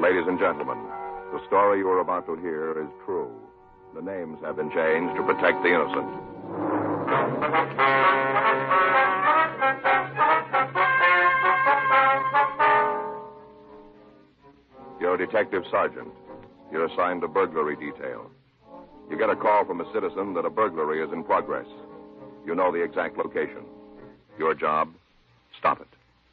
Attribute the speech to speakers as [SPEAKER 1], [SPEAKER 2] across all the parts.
[SPEAKER 1] Ladies and gentlemen, the story you are about to hear is true. The names have been changed to protect the innocent. You're a detective sergeant. You're assigned to burglary detail. You get a call from a citizen that a burglary is in progress. You know the exact location. Your job, stop it.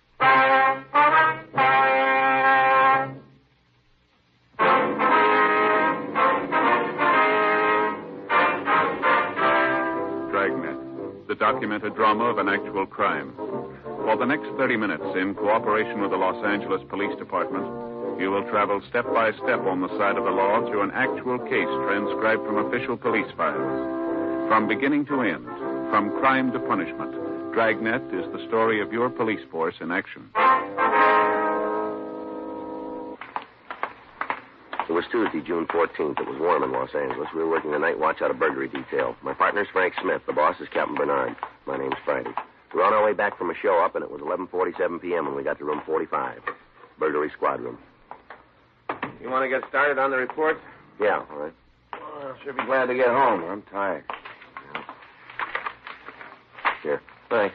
[SPEAKER 2] Dragnet, the documented drama of an actual crime. For the next 30 minutes, in cooperation with the Los Angeles Police Department, you will travel step by step on the side of the law through an actual case transcribed from official police files. From beginning to end, from crime to punishment, Dragnet is the story of your police force in action.
[SPEAKER 3] It was Tuesday, June 14th. It was warm in Los Angeles. We were working the night watch out of burglary detail. My partner's Frank Smith. The boss is Captain Bernard. My name's Friday. We were on our way back from a show up, and it was 11:47 p.m. when we got to room 45, burglary squad room.
[SPEAKER 4] You want to get started on the report?
[SPEAKER 3] Yeah, all right.
[SPEAKER 4] Well, I should be glad to get home. I'm tired.
[SPEAKER 3] Here.
[SPEAKER 4] Thanks.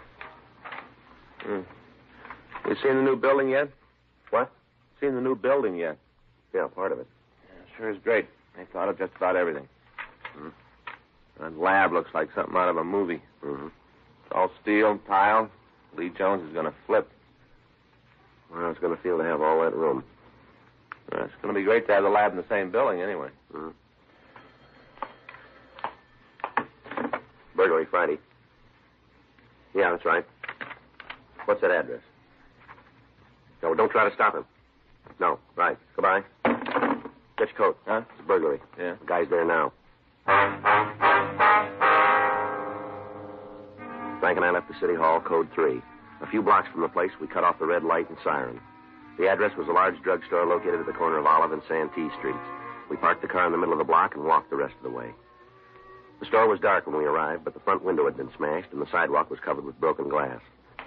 [SPEAKER 4] You seen the new building yet?
[SPEAKER 3] What?
[SPEAKER 4] Seen the new building yet?
[SPEAKER 3] Yeah, part of it.
[SPEAKER 4] Yeah, sure is great. They thought of just about everything. That lab looks like something out of a movie.
[SPEAKER 3] Mm-hmm.
[SPEAKER 4] It's all steel and tile. Lee Jones is going to flip.
[SPEAKER 3] Well, it's going to feel to have all that room.
[SPEAKER 4] It's going to be great to have the lab in the same building anyway.
[SPEAKER 3] Mm-hmm. Burglary Friday. Yeah, that's right. What's that address? No, don't try to stop him. No, right. Goodbye. Get your coat.
[SPEAKER 4] Huh?
[SPEAKER 3] It's a burglary.
[SPEAKER 4] Yeah.
[SPEAKER 3] The guy's there now. Frank and I left the city hall, code 3. A few blocks from the place, we cut off the red light and siren. The address was a large drugstore located at the corner of Olive and Santee Streets. We parked the car in the middle of the block and walked the rest of the way. The store was dark when we arrived, but the front window had been smashed and the sidewalk was covered with broken glass.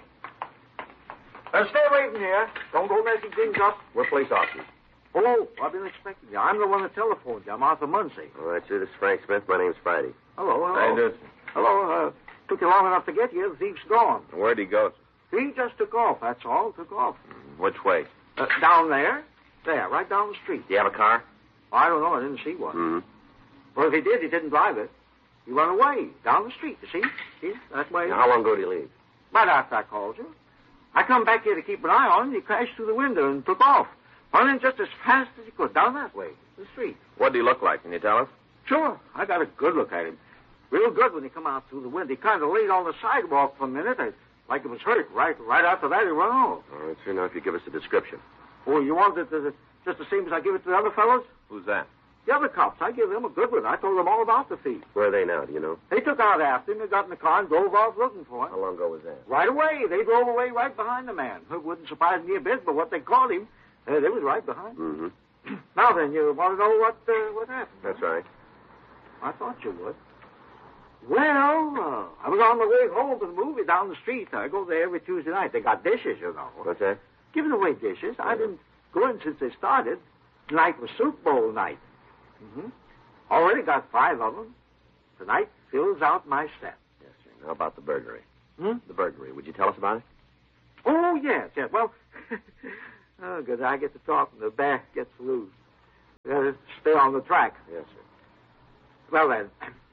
[SPEAKER 5] Stay waiting here. Don't go messing things up.
[SPEAKER 3] We're police officers.
[SPEAKER 5] Oh, I've been expecting you. I'm the one that telephoned you. I'm Arthur Muncie.
[SPEAKER 3] All right, sir. This is Frank Smith. My name's Friday.
[SPEAKER 5] Hello.
[SPEAKER 4] How you doing?
[SPEAKER 5] Hello. Took you long enough to get here. The thief's gone.
[SPEAKER 4] Where'd he go?
[SPEAKER 5] He just took off, that's all. Took off.
[SPEAKER 4] Which way?
[SPEAKER 5] Down there. There, right down the street.
[SPEAKER 3] Do you have a car?
[SPEAKER 5] I don't know. I didn't see one.
[SPEAKER 3] Mm-hmm.
[SPEAKER 5] Well, if he did, he didn't drive it. He went away down the street, you see? See? That way.
[SPEAKER 3] Now, how long ago did he leave?
[SPEAKER 5] Right after I called you. I come back here to keep an eye on him. He crashed through the window and took off. Running just as fast as he could down that way, the street.
[SPEAKER 4] What did he look like? Can you tell us?
[SPEAKER 5] Sure. I got a good look at him. Real good when he come out through the window. He kind of laid on the sidewalk for a minute, like it was hurt. Right after that, he run off.
[SPEAKER 3] All right, sir. Now, if you give us a description.
[SPEAKER 5] Oh, you want it just the same as I give it to the other fellows?
[SPEAKER 4] Who's that?
[SPEAKER 5] The other cops. I give them a good one. I told them all about the thief.
[SPEAKER 3] Where are they now? Do you know?
[SPEAKER 5] They took out after him. They got in the car and drove off looking for him.
[SPEAKER 3] How long ago was that?
[SPEAKER 5] Right away. They drove away right behind the man. It wouldn't surprise me a bit, but what they caught him, they was right behind him.
[SPEAKER 3] Mm-hmm.
[SPEAKER 5] Now then, you want to know what happened?
[SPEAKER 3] That's right.
[SPEAKER 5] I thought you would. Well, I was on the way home from the movie down the street. I go there every Tuesday night. They got dishes, you know.
[SPEAKER 3] What's that?
[SPEAKER 5] Giving away dishes. I've been going since they started. Tonight was soup bowl night. Mm-hmm. Already got 5 of them. Tonight fills out my set.
[SPEAKER 3] Yes, sir. Now about the burglary.
[SPEAKER 5] Hmm?
[SPEAKER 3] The burglary. Would you tell us about it?
[SPEAKER 5] Oh, yes. Well, oh, good. I get to talk and the back gets loose. Stay on the track.
[SPEAKER 3] Yes, sir.
[SPEAKER 5] Well, then.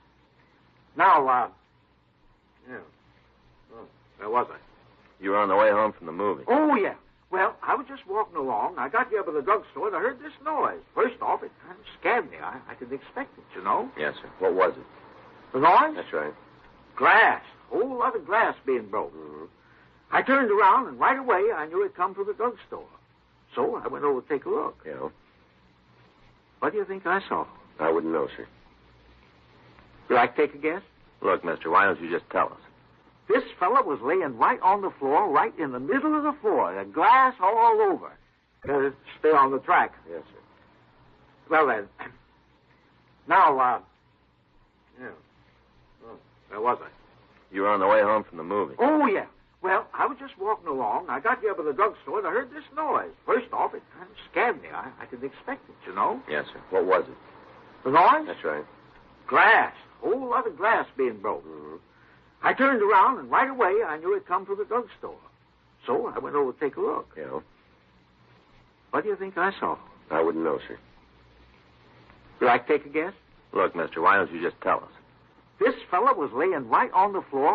[SPEAKER 5] Now, yeah. Oh, where was I?
[SPEAKER 4] You were on the way home from the movie.
[SPEAKER 5] Oh, yeah. Well, I was just walking along. I got here by the drugstore and I heard this noise. First off, it kind of scared me. I didn't expect it, you know.
[SPEAKER 3] Yes, sir. What was it?
[SPEAKER 5] The noise?
[SPEAKER 3] That's right.
[SPEAKER 5] Glass. A whole lot of glass being broken.
[SPEAKER 3] Mm-hmm.
[SPEAKER 5] I turned around and right away I knew it come from the drugstore. So I went over to take a look.
[SPEAKER 3] Yeah.
[SPEAKER 5] What do you think I saw?
[SPEAKER 3] I wouldn't know, sir.
[SPEAKER 5] Would you like to take a guess?
[SPEAKER 4] Look, mister, why don't you just tell us?
[SPEAKER 5] This fella was laying right on the floor, right in the middle of the floor. The glass all over. Stay on the track.
[SPEAKER 3] Yes, sir.
[SPEAKER 5] Well, then. Now, yeah. Oh, where was I?
[SPEAKER 4] You were on the way home from the movie.
[SPEAKER 5] Oh, yeah. Well, I was just walking along. I got here by the drugstore and I heard this noise. First off, it kind of scared me. I didn't expect it, you know.
[SPEAKER 3] Yes, sir. What was it?
[SPEAKER 5] The noise?
[SPEAKER 3] That's right.
[SPEAKER 5] Glass. A whole lot of glass being broken.
[SPEAKER 3] Mm-hmm.
[SPEAKER 5] I turned around and right away I knew it come from the drugstore. So I went over to take a look.
[SPEAKER 3] Yeah.
[SPEAKER 5] What do you think I saw?
[SPEAKER 3] I wouldn't know, sir.
[SPEAKER 5] Would you like to take a guess?
[SPEAKER 4] Look, mister, why don't you just tell us?
[SPEAKER 5] This fella was laying right on the floor